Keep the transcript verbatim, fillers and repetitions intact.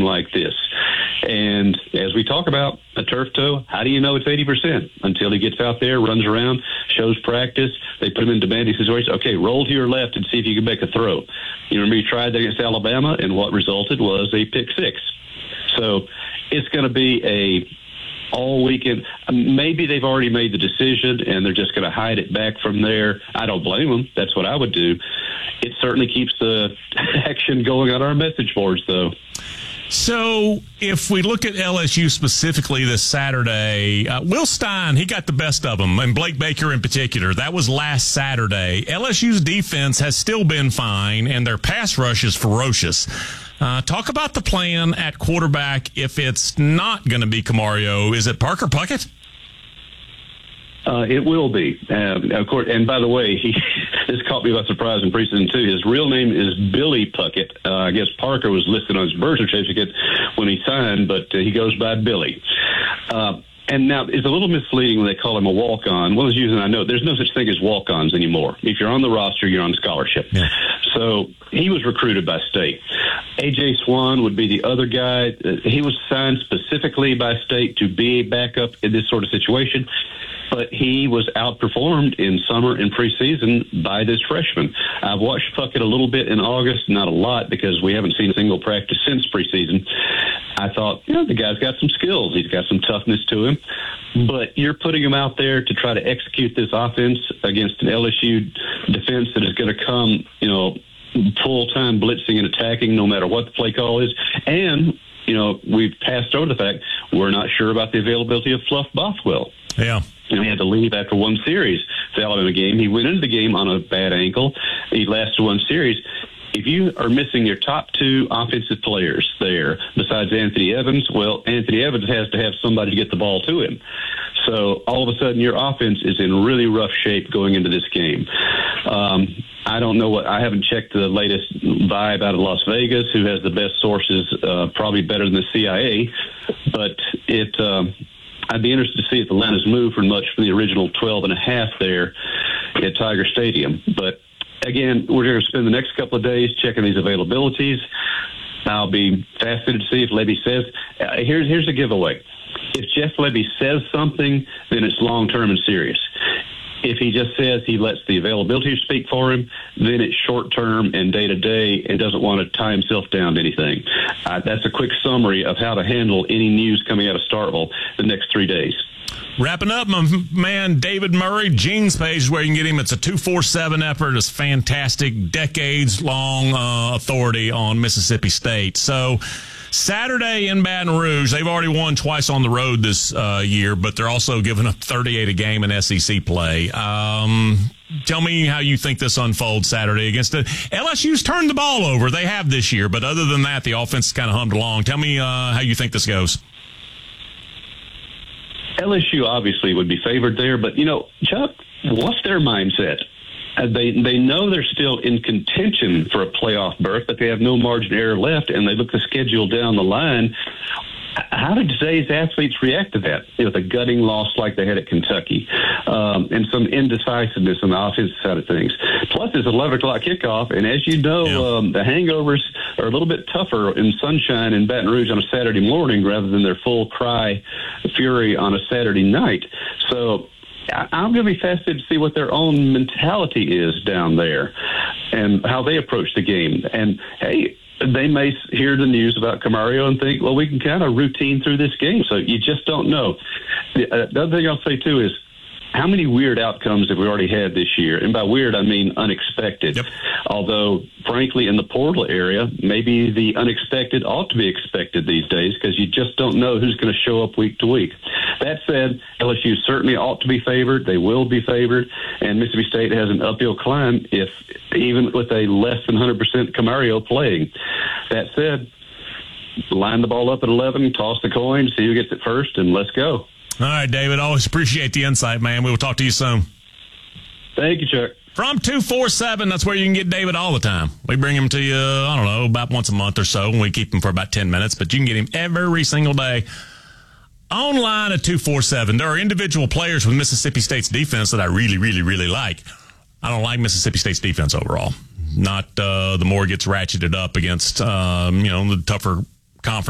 something like this. And as we talk about a turf toe, how do you know it's eighty percent? Until he gets out there, runs around, shows practice, they put him in demanding situations. Okay, roll to your left and see if you can make a throw. You remember he tried that against Alabama, and what resulted was a pick six. So it's going to be a all weekend. Maybe they've already made the decision and they're just going to hide it back from there. I don't blame them. That's what I would do. It certainly keeps the action going on our message boards, though. So if we look at L S U specifically this Saturday, uh, Will Stein, he got the best of them, and Blake Baker in particular. That was last Saturday. L S U's defense has still been fine, and their pass rush is ferocious. Uh, talk about the plan at quarterback if it's not going to be Camario. Is it Parker Puckett? Uh, it will be. Um, of course, and by the way, he this caught me by surprise in preseason too. His real name is Billy Puckett. Uh, I guess Parker was listed on his birth certificate when he signed, but uh, he goes by Billy. Uh, and now it's a little misleading when they call him a walk-on. Well, as using I know there's no such thing as walk-ons anymore. If you're on the roster, you're on scholarship. Yeah. So he was recruited by State. A J Swan would be the other guy. Uh, he was signed specifically by State to be a backup in this sort of situation. But he was outperformed in summer and preseason by this freshman. I've watched Puckett a little bit in August, not a lot because we haven't seen a single practice since preseason. I thought, you know, the guy's got some skills. He's got some toughness to him. But you're putting him out there to try to execute this offense against an L S U defense that is going to come, you know, full-time blitzing and attacking no matter what the play call is. And, you know, we've passed over the fact we're not sure about the availability of Fluff Bothwell. Yeah. And he had to leave after one series, the Alabama game. He went into the game on a bad ankle. He lasted one series. If you are missing your top two offensive players there, besides Anthony Evans, well, Anthony Evans has to have somebody to get the ball to him. So all of a sudden your offense is in really rough shape going into this game. Um, I don't know what – I haven't checked the latest vibe out of Las Vegas, who has the best sources, uh, probably better than the C I A. But it um, – I'd be interested to see if Atlanta's moved from much from the original twelve and a half there at Tiger Stadium. But again, we're going to spend the next couple of days checking these availabilities. I'll be fascinated to see if Lebby says, uh, here's, here's a giveaway. If Jeff Lebby says something, then it's long-term and serious. If he just says he lets the availability speak for him, then it's short-term and day-to-day and doesn't want to tie himself down to anything. Uh, that's a quick summary of how to handle any news coming out of Starkville the next three days. Wrapping up, my man David Murray, Gene's page is where you can get him. It's a two forty-seven effort. It's fantastic, decades-long uh, authority on Mississippi State. So Saturday in Baton Rouge, they've already won twice on the road this uh, year, but they're also giving up thirty-eight a game in S E C play. Um, tell me how you think this unfolds Saturday against the L S U's turned the ball over. They have this year, but other than that, the offense has kind of hummed along. Tell me uh, how you think this goes. L S U obviously would be favored there, but, you know, Chuck, what's their mindset? Uh, they they know they're still in contention for a playoff berth, but they have no margin of error left, and they look the schedule down the line. How did today's athletes react to that? You know, the gutting loss like they had at Kentucky, um, and some indecisiveness on the offensive side of things. Plus, it's eleven o'clock kickoff, and as you know, yeah. um, the hangovers are a little bit tougher in sunshine in Baton Rouge on a Saturday morning rather than their full cry fury on a Saturday night. So I'm going to be fascinated to see what their own mentality is down there and how they approach the game. And, hey, they may hear the news about Camario and think, well, we can kind of routine through this game. So you just don't know. The, uh, the other thing I'll say, too, is how many weird outcomes have we already had this year? And by weird, I mean unexpected. Yep. Although, frankly, in the portal area, maybe the unexpected ought to be expected these days because you just don't know who's going to show up week to week. That said, L S U certainly ought to be favored. They will be favored. And Mississippi State has an uphill climb if even with a less than one hundred percent Camario playing. That said, line the ball up at eleven, toss the coin, see who gets it first, and let's go. All right, David. Always appreciate the insight, man. We will talk to you soon. Thank you, Chuck. From two forty-seven, that's where you can get David all the time. We bring him to you, I don't know, about once a month or so, and we keep him for about ten minutes, but you can get him every single day online at two forty-seven. There are individual players with Mississippi State's defense that I really, really, really like. I don't like Mississippi State's defense overall. Not uh, the more it gets ratcheted up against, um, you know, the tougher conference.